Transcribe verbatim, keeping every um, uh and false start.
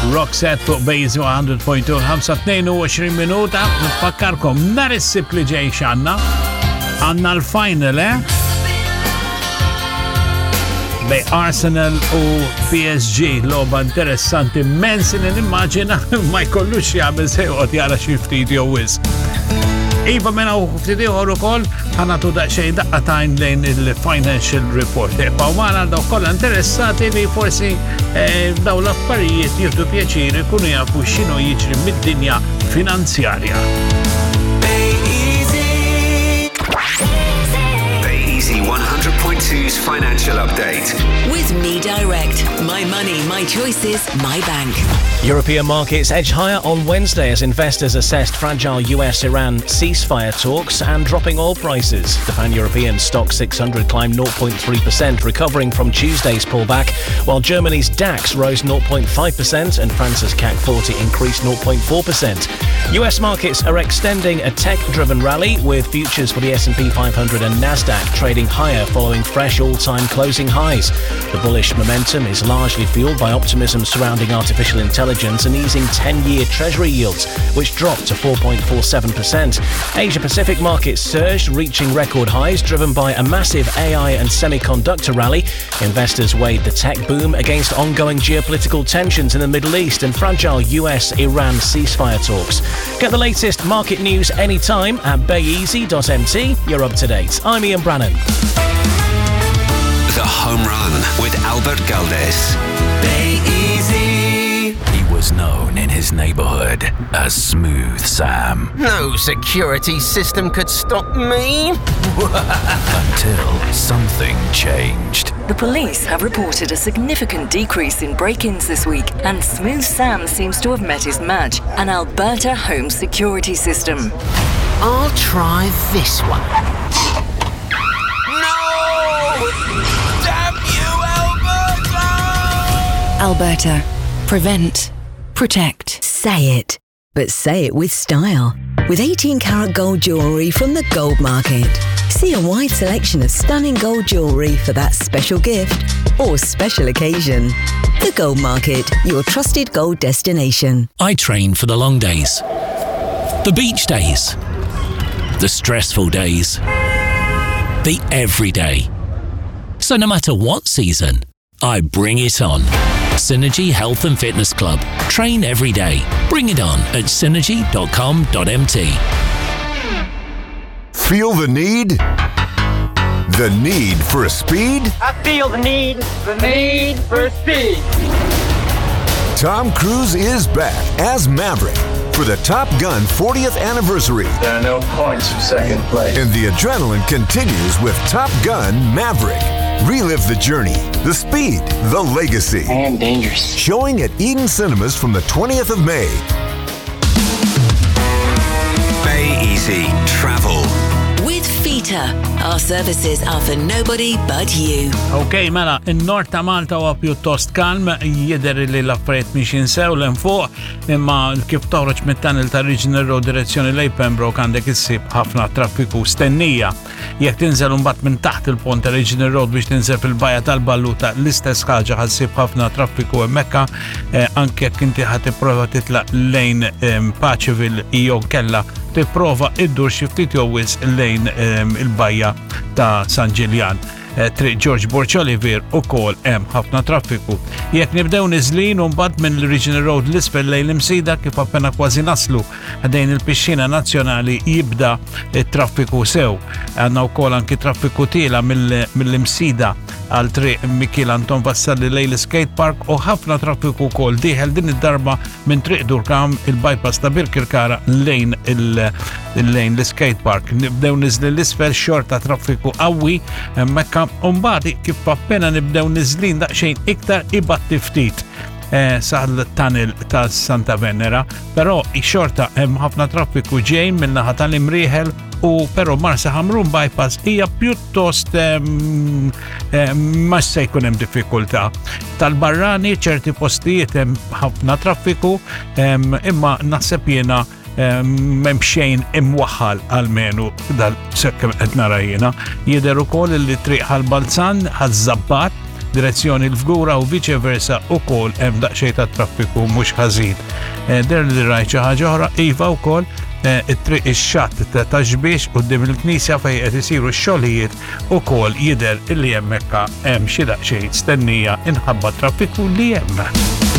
Roxette fuq Base one hundred point two tnejn u għoxrin minuta. Nfakkarkom nar is-sib li ġej x'għandna. Għandna l-final, eh? Bej Arsenal u P S G, logħba interessanti immens li nimmaġina ma jkollux jagħmel sejqod jara xi ftit jew wisq. Iva mena u ftit ieħor ukoll ħanatu daqsxejn daqqatajn lejn il-financial report. Eqgħu magħna daw kollha interessati li forsi daw l-affarijiet jieħdu pjaċir ikunu jafu x'inhu jiġri mid-dinja finanzjarja. one hundred point two's financial update. With Me Direct. My money, my choices, my bank. European markets edge higher on Wednesday as investors assessed fragile U S Iran ceasefire talks and dropping oil prices. The pan-European stock six hundred climbed zero point three percent, recovering from Tuesday's pullback, while Germany's DAX rose zero point five percent and France's C A C forty increased zero point four percent. U S markets are extending a tech-driven rally, with futures for the S and P five hundred and Nasdaq trading higher following fresh all-time closing highs. The bullish momentum is largely fueled by optimism surrounding artificial intelligence and easing ten-year Treasury yields, which dropped to four point four seven percent. Asia-Pacific markets surged, reaching record highs, driven by a massive A I and semiconductor rally. Investors weighed the tech boom against ongoing geopolitical tensions in the Middle East and fragile U S Iran ceasefire talks. Get the latest market news anytime at bay easy dot m t. You're up to date. I'm Ian Brannan. The Home Run with Albert Galdes. Bay Easy. He was known in his neighborhood as Smooth Sam. No security system could stop me. Until something changed. The police have reported a significant decrease in break-ins this week, and Smooth Sam seems to have met his match, an Alberta home security system. I'll try this one. Alberta. Prevent. Protect. Say it. But say it with style. With eighteen karat gold jewellery from the Gold Market. See a wide selection of stunning gold jewellery for that special gift or special occasion. The Gold Market, your trusted gold destination. I train for the long days. The beach days. The stressful days. The everyday. So no matter what season, I bring it on. Synergy Health and Fitness Club. Train every day. Bring it on at synergy dot com dot m t. Feel the need? The need for speed? I feel the need, the need for speed. Tom Cruise is back as Maverick for the Top Gun fortieth anniversary. There are no points for second place. And the adrenaline continues with Top Gun Maverick. Relive the journey, the speed, the legacy. I am dangerous. Showing at Eden Cinemas from the twentieth of May. Bay Easy Travel. With Fita, our services are for nobody but you. Ok, mela, in-nord ta' Malta huwa pjuttost kalm, jidher li l-affarijiet mhix jinsew l fuq, imma kif toħroġ mit-tunnel ta' Regional Road direzzjoni lejn Pembroke għandek issib ħafna traffiku stennija. Jekk tinżel imbagħad minn taħt il-pont ta' Regional Road biex tinżel fil-bajja tal-Balluta, l-istess ħaġa ħassib ħafna traffiku hemmhekk, eh, anke jekk inti ħadd tipprova titlaq lejn eh, Paċeville jew kella tipprova iddur xi ftit jew wisq lejn eh, il-bajja ta' San Ġiljan. Triq George Borch Oliver ukoll hemm ħafna traffiku. Jekk nibdew niżlin u mbagħad minn Regional Road l-isfel lejn l-imsida kif appena kważi naslu ħdejn il-pixxina nazzjonali jibda t-traffiku sew. Għandna wkoll anki traffiku tiela mill-imsida għal triq Mikiel Anton Vassalli lejn l-skate park u ħafna traffiku wkoll dieħel din id-darba minn triq Durkam il-bypass ta' Birkirkara lejn lejn l-skate park. Nibdew niżli l-isfel xorta traffiku qawwi hemmhekk Umbagħad kif appena nibdew niżlin daqsxejn iktar ibatti ftit eh, sal-tunnel ta' Santa Venera, però x-xorta hemm ħafna traffiku ġejn min-naħa tal-Imrieħel u però Marsa Ħamrun bypass hija pjuttost ehm, ehm, ma se jkun hemm diffikultà. Tal-barrani ċerti postijiet hemm ħafna traffiku ehm, imma naħseb jiena m'hemm xejn imwaħħal għalmenu dal sekkem qed nara jiena. Jidher ukoll li triq ħal-Balzan ħaż-Żabbat direzzjoni l-Fgura u vice versa ukoll hemm daqsxejn ta' traffiku mhux ħażin. Der li rajt xi ħaġa oħra iva wkoll it-triq ix-xatt ta' Taġbiex quddiem il-Knisja fejn qed isiru x-xogħlijiet ukoll jidher illi hemmhekk hemm xi daqsxejn stennija inħabba traffiku li hemm.